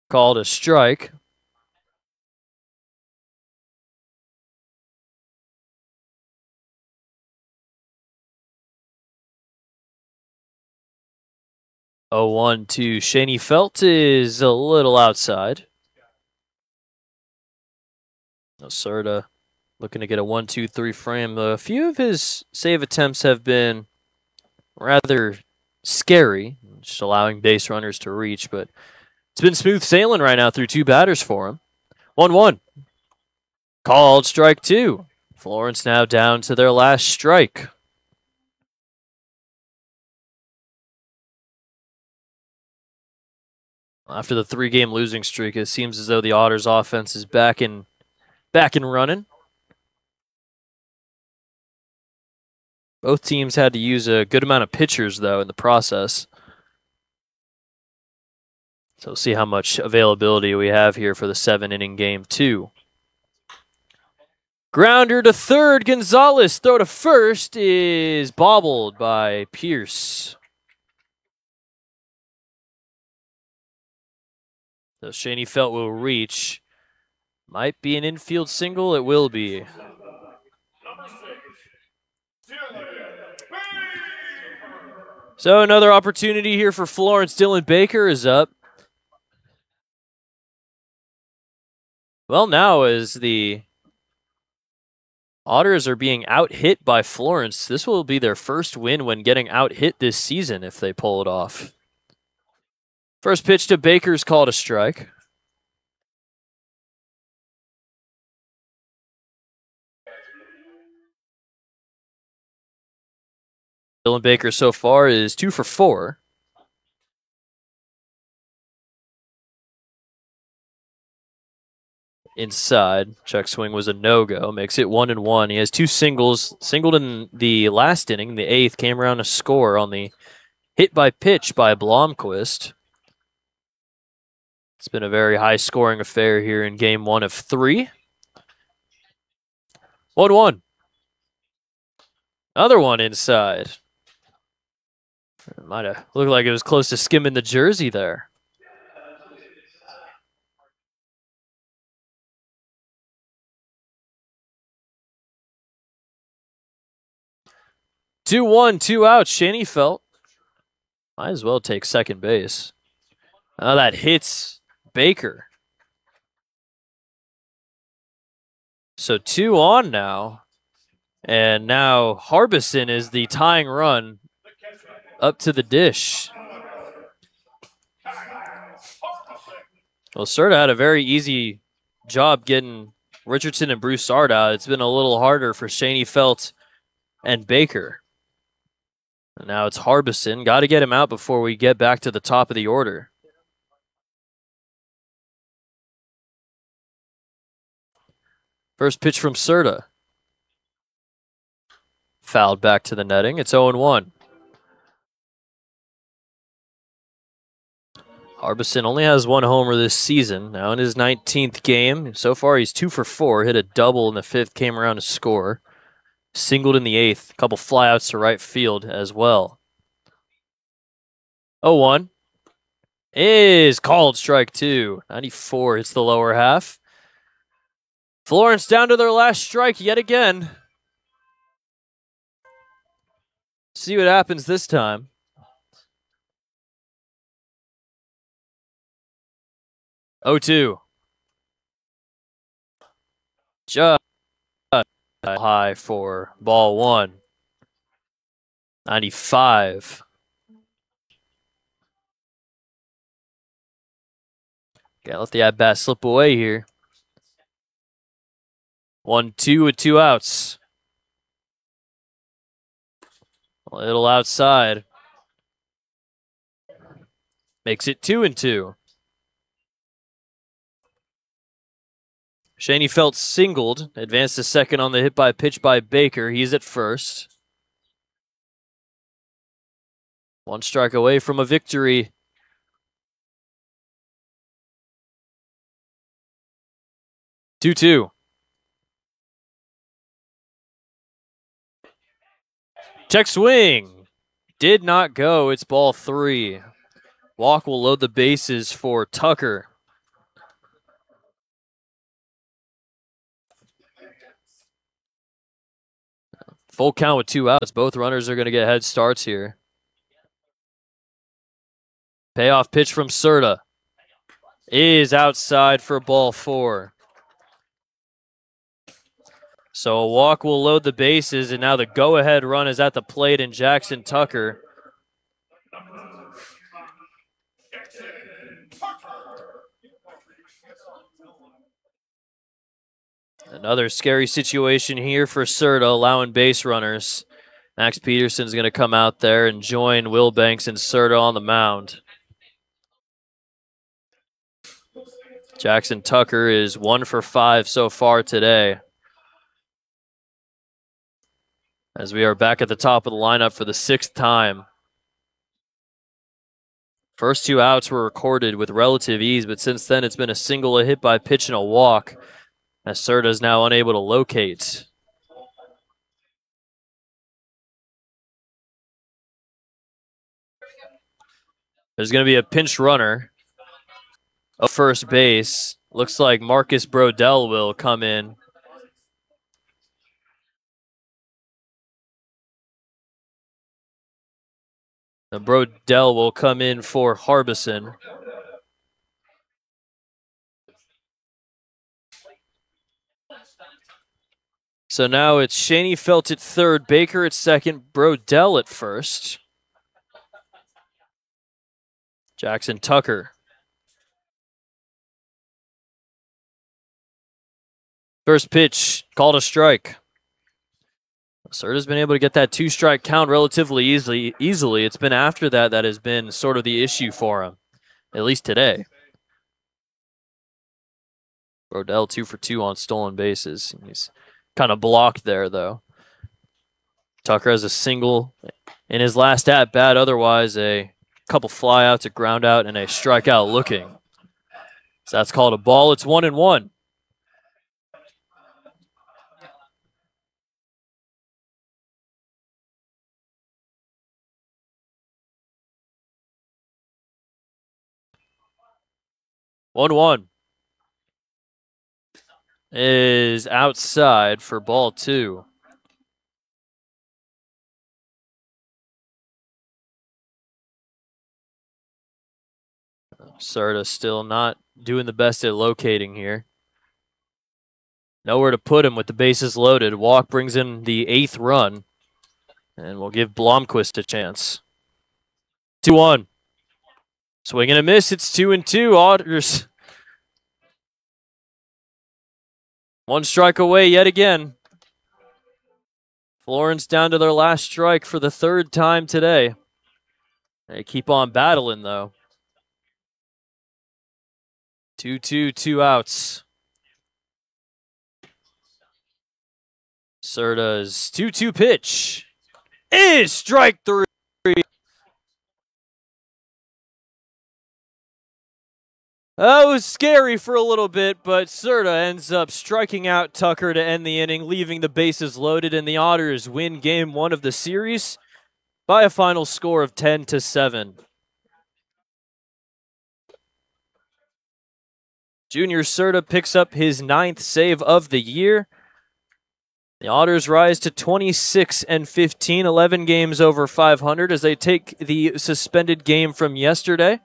Called a strike. Oh, 1 to Shaney Felt is a little outside. Serta looking to get a 1-2-3 frame. A few of his save attempts have been rather scary, just allowing base runners to reach, but it's been smooth sailing right now through two batters for him. 1-1. Called strike 2. Florence now down to their last strike. After the 3-game losing streak, it seems as though the Otters offense is back and running. Both teams had to use a good amount of pitchers, though, in the process. So we'll see how much availability we have here for the 7-inning game 2. Grounder to third. Gonzalez throw to first is bobbled by Pierce. So Shaney Felt will reach. Might be an infield single. It will be. So another opportunity here for Florence. Dylan Baker is up. Well, now as the Otters are being out-hit by Florence, this will be their first win when getting out-hit this season if they pull it off. First pitch to Baker's called a strike. Dylan Baker so far is 2 for 4. Inside. Check swing was a no-go. Makes it 1-1. He has 2 singles. Singled in the last inning. The 8th came around to score on the hit by pitch by Blomqvist. It's been a very high-scoring affair here in game 1 of 3. 1-1. Another one inside. It might have looked like it was close to skimming the jersey there. Two one, 2 outs. Shaney Felt might as well take second base. Now that hits Baker. So 2 on now. And now Harbison is the tying run up to the dish. Well, Serta had a very easy job getting Richardson and Broussard out. It's been a little harder for Shaney Felt and Baker. And now it's Harbison. Got to get him out before we get back to the top of the order. First pitch from Serta. Fouled back to the netting. It's 0-1. Harbison only has 1 homer this season. Now in his 19th game. So far he's 2 for 4. Hit a double in the 5th. Came around to score. Singled in the 8th. A couple flyouts to right field as well. 0-1. Is called strike 2. 94 hits the lower half. Florence down to their last strike yet again. See what happens this time. Oh, 2. Just high for ball 1. 95. Gotta let the at-bat slip away here. 1-2 with 2 outs. A little outside. Makes it 2-2. Shaney Felt singled. Advanced to second on the hit by pitch by Baker. He's at first. 1 strike away from a victory. Two. Check swing. Did not go. It's ball 3. Walk will load the bases for Tucker. Full count with 2 outs. Both runners are going to get head starts here. Payoff pitch from Serta is outside for ball 4. So a walk will load the bases, and now the go-ahead run is at the plate in Jackson Tucker. Another scary situation here for Serta, allowing base runners. Max Peterson's going to come out there and join Will Banks and Serta on the mound. Jackson Tucker is 1 for 5 so far today, as we are back at the top of the lineup for the 6th time. First 2 outs were recorded with relative ease, but since then it's been a single, a hit by pitch, and a walk, as Serta is now unable to locate. There's going to be a pinch runner at first base. Looks like Marcus Brodell will come in. And Brodell will come in for Harbison. So now it's Shaney Felt at third, Baker at second, Brodell at first. Jackson Tucker. First pitch, called a strike. Serta's been able to get that 2-strike count relatively easily. It's been after that has been sort of the issue for him, at least today. Brodell 2 for 2 on stolen bases. He's kind of blocked there, though. Tucker has a single in his last at-bat. Otherwise, a couple flyouts, a ground out, and a strikeout looking. So that's called a ball. It's 1-1. One is outside for ball 2. Serta still not doing the best at locating here. Nowhere to put him with the bases loaded. Walk brings in the 8th run, and we'll give Blomquist a chance. 2-1. Swing and a miss. It's 2-2. Otters 1 strike away yet again. Florence down to their last strike for the 3rd time today. They keep on battling, though. 2-2, 2 outs. Serta's 2-2 pitch is strike 3. That was scary for a little bit, but Serta ends up striking out Tucker to end the inning, leaving the bases loaded, and the Otters win Game 1 of the series by a final score of 10-7. Junior Serta picks up his 9th save of the year. The Otters rise to 26-15, 11 games over 500 as they take the suspended game from yesterday.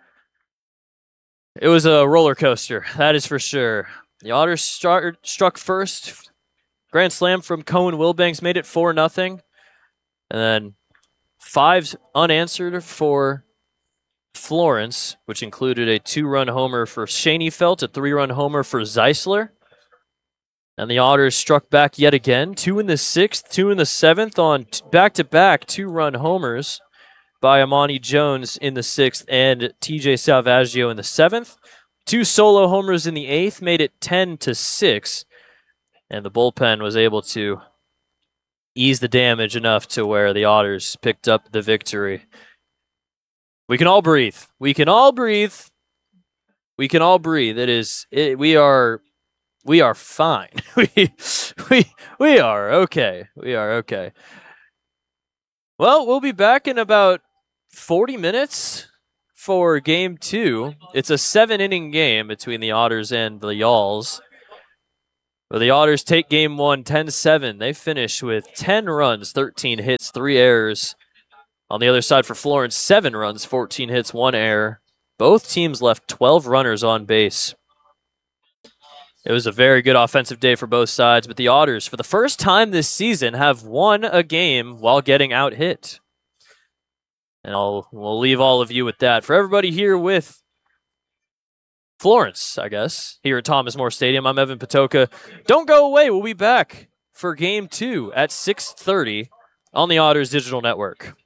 It was a roller coaster, that is for sure. The Otters struck first. Grand slam from Cohen Wilbanks made it 4-0. And then 5 unanswered for Florence, which included a 2-run homer for Shaney Felt, a 3-run homer for Zeisler. And the Otters struck back yet again. 2 in the 6th, 2 in the 7th on back-to-back 2-run homers by Amani Jones in the 6th and TJ Salvaggio in the 7th. 2 solo homers in the 8th made it 10-6. And the bullpen was able to ease the damage enough to where the Otters picked up the victory. We can all breathe. We can all breathe. We can all breathe. We are fine. we are okay. We are okay. Well, we'll be back in about 40 minutes for Game 2. It's a 7-inning game between the Otters and the Yalls. Well, the Otters take game one, 10-7. They finish with 10 runs, 13 hits, 3 errors. On the other side for Florence, 7 runs, 14 hits, 1 error. Both teams left 12 runners on base. It was a very good offensive day for both sides, but the Otters, for the first time this season, have won a game while getting out hit. And we'll leave all of you with that. For everybody here with Florence, I guess, here at Thomas More Stadium, I'm Evan Patoka. Don't go away. We'll be back for Game 2 at 6:30 on the Otters Digital Network.